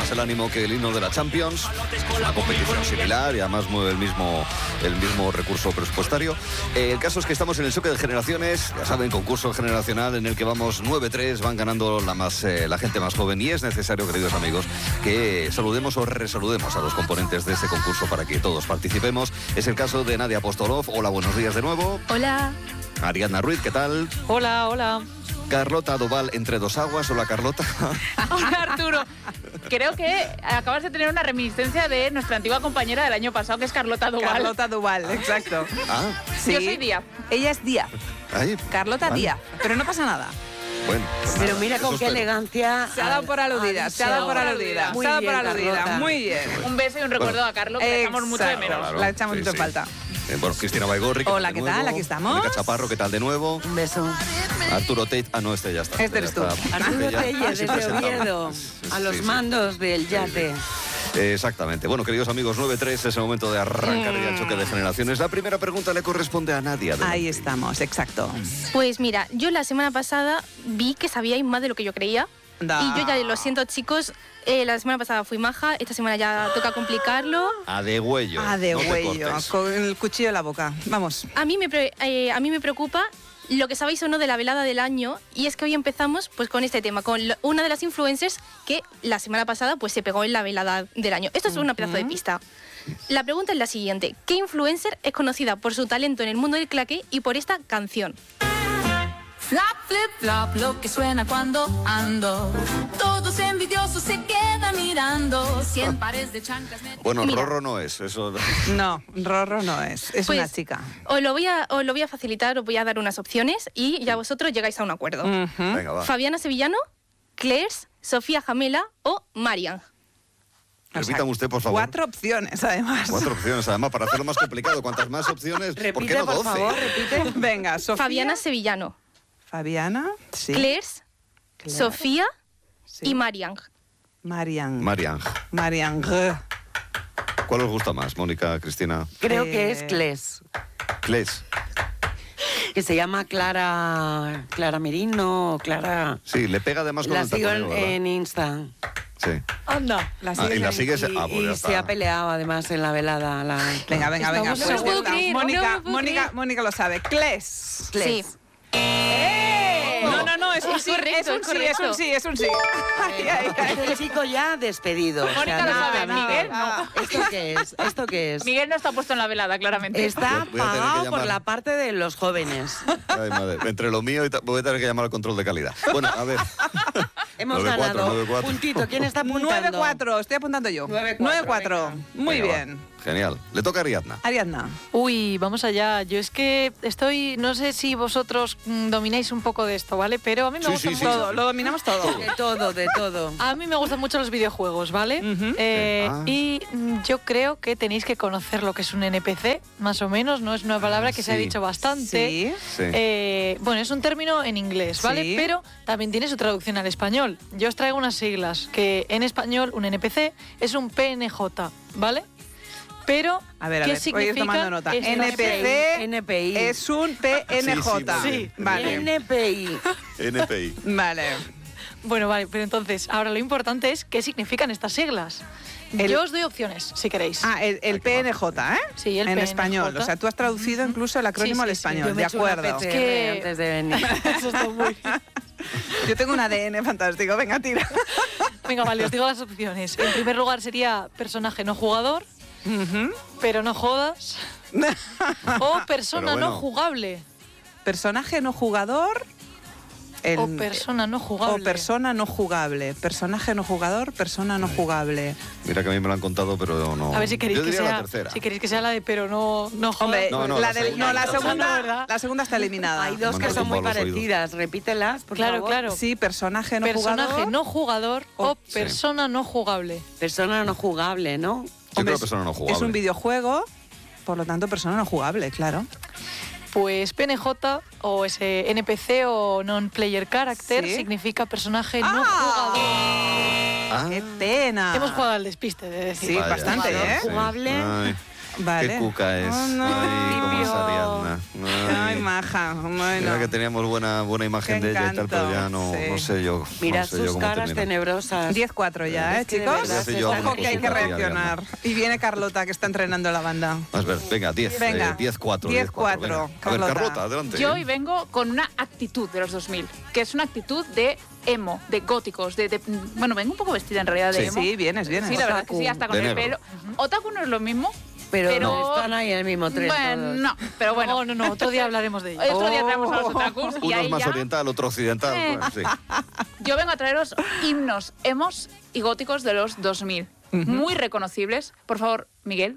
más el ánimo que el himno de la Champions. Una competición similar y además mueve el mismo recurso presupuestario. El caso es que estamos en el choque de generaciones, ya saben, concurso generacional en el que vamos 9-3, van ganando la gente más joven, y es necesario, queridos amigos, que saludemos o resaludemos a los componentes de este concurso para que todos participemos. Es el caso de Nadia Apostolov. Hola, buenos días de nuevo. Hola. Ariadna Ruiz, ¿qué tal? Hola, hola. Carlota Doval, entre dos aguas. Hola, Carlota. Hola, Arturo. Creo que acabas de tener una reminiscencia de nuestra antigua compañera del año pasado, que es Carlota Doval. Carlota Doval, exacto. Ah, Sí. Yo soy Díaz. Ella es Díaz. ahí. Carlota Vale. Díaz. Pero no pasa nada. Bueno, pues Pero nada, mira eso con qué espero. elegancia. Se ha dado por aludida, se ha dado por aludida. Muy Se ha dado bien, por aludida. Carlota. Muy bien. Un beso y un recuerdo a Carlos, que le echamos mucho de menos. Claro, La echamos sí, mucho en sí. falta. Bueno, Cristina Baigorri. Hola, de ¿qué nuevo. tal? Aquí estamos. Mónica Chaparro, ¿qué tal de nuevo? Un beso. Arturo Tate. Ah, no, este ya está. Este eres Ya tú. está. Arturo Ya- Telle, sí, desde presentado. Oviedo, a los mandos del yate. Exactamente. Bueno, queridos amigos, 9-3 es el momento de arrancar ya el choque de generaciones. La primera pregunta le corresponde a Nadia. Ahí estamos, exacto. Pues mira, yo la semana pasada vi que sabíais más de lo que yo creía. Da. Y yo ya lo siento, chicos. La semana pasada fui maja, esta semana ya toca complicarlo. A de huello. Ah, de no te huello, cortes. con el cuchillo en la boca. Vamos. A mí me preocupa lo que sabéis o no de la velada del año, y es que hoy empezamos pues con este tema, con una de las influencers que la semana pasada pues se pegó en la velada del año. Esto es una pedazo de pista. La pregunta es la siguiente: ¿qué influencer es conocida por su talento en el mundo del claqué y por esta canción? Flap, flip, flop, lo que suena cuando ando. Todos envidiosos se quedan mirando. 100 pares de chanclas. Bueno, Mira. Rorro no es. Eso. No, Rorro no es. Es Pues, una chica. Os lo voy a facilitar, os voy a dar unas opciones y ya vosotros llegáis a un acuerdo. Venga, va. Fabiana Sevillano, Clairs, Sofía Jamela o Marian. Repítame usted, por favor. 4 opciones, además. 4 opciones, además, para hacerlo más complicado. Cuantas más opciones, ¿por qué Repite, no 12? por favor, repite. Venga, Sofía. Fabiana Sevillano, Fabiana. Sí. Clairs, Claire, Sofía sí. y Marian. Marian. Marian, Marian. ¿cuál os gusta más? Mónica, Cristina. Creo que es Kles, Cles. que se llama Clara Merino, Clara... Sí, le pega además con La el sigo taconeo, ¿verdad? en Insta. Sí. Anda. La Ah, y la ahí. sigues. Y, Ah, pues y ya se está. ha peleado además en la velada. Venga, venga, venga. Estamos- no me lo puedo creer, Mónica, no me lo puedo creer. Mónica lo sabe. Kles. Sí. No, es un Es sí, correcto, es un es sí, es un correcto. sí, es un sí. Ay, ay, ay. Este chico ya despedido. Mónica lo nada, sabe, nada. Miguel no. ¿Esto qué es? ¿Esto qué es? Miguel no está puesto en la velada, claramente. Está Voy a tener que pagado por llamar. la parte de los jóvenes. Ay, madre. Entre lo mío y voy a tener que llamar al control de calidad. Bueno, a ver. Hemos 9-4, ganado 9-4. puntito. ¿Quién está apuntando? 9-4, estoy apuntando yo. 9-4, 9-4. venga. Muy Venga, bien. va. Genial. Le toca a Ariadna. Ariadna. Uy, vamos allá. Yo es que estoy, no sé si vosotros domináis un poco de esto, ¿vale? Pero a mí me Sí, gusta sí, sí. mucho. Todo, lo dominamos todo. De todo, de todo. A mí me gustan mucho los videojuegos, ¿vale? Ujú. Ah. Y yo creo que tenéis que conocer lo que es un NPC, más o menos. No es una palabra que se ha Sí. dicho bastante. Sí. Sí. Bueno, es un término en inglés, ¿vale? Sí. Pero también tiene su traducción al español. Yo os traigo unas siglas, que en español un NPC es un PNJ, ¿vale? Pero, A ver, ¿qué voy a ir significa tomando nota. esta NPC NPI. es un PNJ. Sí, Sí. Vale. NPI. NPI. Vale. Bueno, vale, pero entonces, ahora lo importante es qué significan estas siglas. Yo os doy opciones, si queréis. Ah, el PNJ, ¿eh? Sí, el en PNJ. español. O sea, tú has traducido incluso el acrónimo Sí, al sí, sí. español. Yo me De he hecho una acuerdo. PCR que- antes de venir. Eso está muy... Yo tengo un ADN fantástico. Venga, tira. Venga, vale, os digo las opciones. En primer lugar sería personaje no jugador, Ujú. pero no jodas. O persona Pero bueno. no jugable. Personaje no jugador. O persona no jugable. O persona no jugable. Personaje no jugador, persona no jugable. Mira que a mí me lo han contado, pero no. A ver si queréis Yo que diría sea, la tercera. si queréis que sea la de pero no jodas. Hombre, No, no, la, la segunda. no, la La segunda, segunda, ¿verdad? la segunda está eliminada. Hay dos Me que han son muy tumbado los oídos. parecidas. Repítelas, por Claro, favor. claro. Sí, personaje no Personaje jugador. no jugador O- o persona no jugable. Persona no jugable, ¿no? Yo Hombre, creo persona no jugable. Es un videojuego, por lo tanto, persona no jugable, claro. Pues PNJ o ese NPC o non-player character Sí. significa personaje no jugador. Ah. ¡Qué pena! Hemos jugado al despiste, de decir. Sí, Vaya, bastante, sí, ¿eh? sí. Jugable. Ay. Vale. Qué cuca es. Oh, no. Ay, cómo es Ariadna. Ay, maja. Bueno. Mira que teníamos buena imagen Qué de ella y tal, pero ya no, encanto, no sí. sé yo. Mira no sé yo sus cómo caras termina. tenebrosas. 10-4 ya, Es que de chicos? verdad se están Ojo que hay que consultando, reaccionar. Y viene Carlota, que está entrenando la banda. A ver, venga, 10. Venga, 10-4. 10-4, venga. A ver, Carlota. Carlota, adelante. Yo hoy vengo con una actitud de los 2000, que es una actitud de emo, de góticos, bueno, vengo un poco vestida en realidad de Sí. emo. Sí, vienes. Sí, la verdad que sí, hasta con De el negro. pelo. Otaku no es lo mismo, Pero, pero- están ahí en el mismo tren bueno, todos. no, pero bueno. No, otro día hablaremos de ello. Otro día traemos a los otakus y Uno ahí es más ya oriental, otro occidental. Eh. Bueno, sí. yo vengo a traeros himnos emos y góticos de los 2000, muy reconocibles. Por favor, Miguel.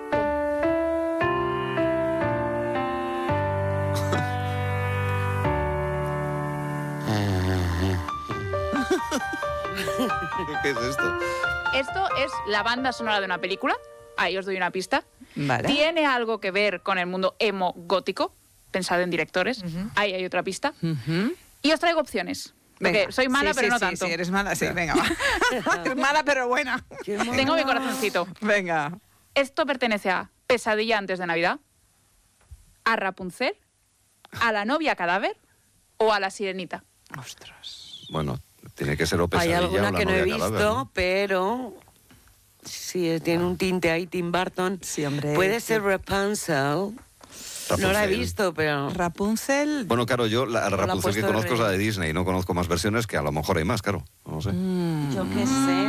¿Qué es esto? Esto es la banda sonora de una película. Ahí os doy una pista. Vale. Tiene algo que ver con el mundo emo gótico. Pensad en directores. Ahí hay otra pista. Ujú. Y os traigo opciones. Porque Venga. soy mala, Sí, pero sí, no sí, tanto. Sí, eres mala, sí, venga, va. Eres mala, pero buena. Qué mono. Tengo mi corazoncito. Venga. Esto pertenece a Pesadilla antes de Navidad, a Rapunzel, a la novia cadáver o a la sirenita. Ostras. Bueno, tiene que ser o Hay Pesadilla alguna o la que no he novia visto, cadáver, ¿no? pero sí, tiene un tinte ahí, Tim Burton. Sí, hombre. Puede ser Rapunzel. No la he Rapunzel. visto, pero... Rapunzel. Bueno, claro, yo la la ha Rapunzel que puesto de conozco es la de rey. Disney, no conozco más versiones, que a lo mejor hay más, claro. No sé. Yo qué sé.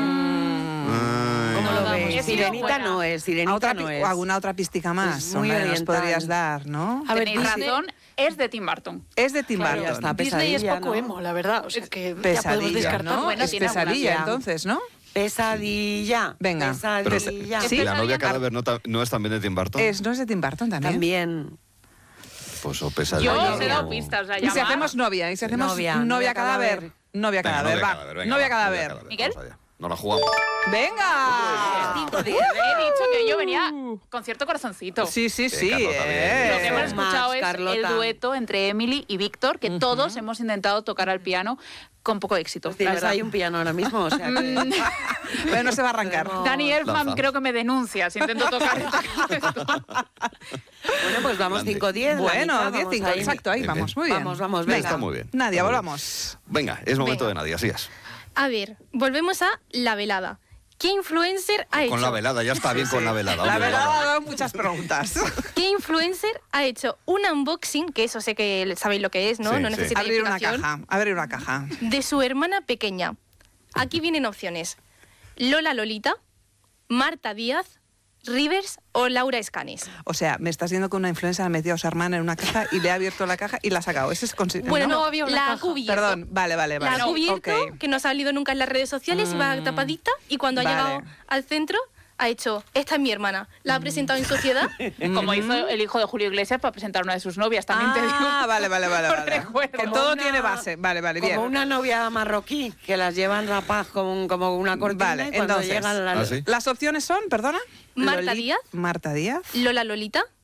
Ay. ¿Cómo lo vamos, ves? he sido Sirenita buena. no es, ¿A Sirenita otra no pi- es. ¿Alguna otra pistica más? Es muy Hombre, nos oriental. podrías dar, ¿no? A ver, Tenéis Disney- razón, es de Tim Burton. Es de Tim Claro, ya Burton. está. Disney es Pesadilla, poco ¿no? emo, la verdad. O sea que ya podemos Pesadilla, descartar. ¿no? Bueno, es tiene algunas pesadilla, ya. entonces, ¿no? Pesadilla. Venga. Pero Pesadilla. Sí. la novia Pesadilla. cadáver no es también de Tim Burton. ¿No es de Tim Burton también? También. Pues o Pesadilla. Yo os Oye, he dado o- pistas, o sea, Y si llamad. hacemos novia, y si hacemos Novia, novia novia cadáver. cadáver. Novia Venga, cadáver, va. venga, Novia va, cadáver. Miguel. vamos allá. No la jugamos. ¡Venga! 5-10. He dicho que yo venía con cierto corazoncito. Sí, sí, sí. Carlota, bien. Lo que hemos Más, escuchado es Carlota. el dueto entre Emily y Víctor, que todos hemos intentado tocar al piano con poco éxito. Pues la tienes verdad. ahí un piano ahora mismo, o sea que... Pero no se va a arrancar. Tenemos- Dani Elfman Lanzamos. creo que me denuncia si intento tocar esto. Bueno, pues vamos Adelante. 5-10. la Bueno, mitad, vamos 10-5, ahí. exacto, ahí Bien, vamos, bien. muy bien. Vamos, vamos, Venga. venga. Está muy bien. Nadia, Está muy bien. volvamos. Venga, es momento Venga. de Nadia, así es. A ver, volvemos a la velada. ¿Qué influencer ha hecho? Con la velada, ya está bien con la velada. La hombre, verdad ya. ha dado muchas preguntas. ¿Qué influencer ha hecho un unboxing, que eso sé que sabéis lo que es, ¿no? Sí, No sí. necesita Abrir una explicación, caja, abrir una caja. de su hermana pequeña? Aquí vienen opciones. Lola Lolita, Marta Díaz, Rivers o Laura Escanes. O sea, me estás diciendo que una influencer ha metido a su hermana en una caja y le ha abierto la caja y la ha sacado. Ese es Bueno, ¿no? no, había una la ha caja. cubierto. Perdón, vale. La ha cubierto, Ok. que no ha salido nunca en las redes sociales, iba tapadita y cuando ha Vale. llegado al centro ha hecho, esta es mi hermana, la ha presentado en sociedad. Como hizo el hijo de Julio Iglesias para presentar a una de sus novias, también te digo. Ah, vale. recuerdo. Que todo Una- tiene base. Vale, bien. Como una novia marroquí, que las llevan rapadas como una cortina Vale, y cuando entonces. llegan las... ¿Ah, sí? Las opciones son, perdona. Marta Loli- Díaz. Marta Díaz. Lola Lolita,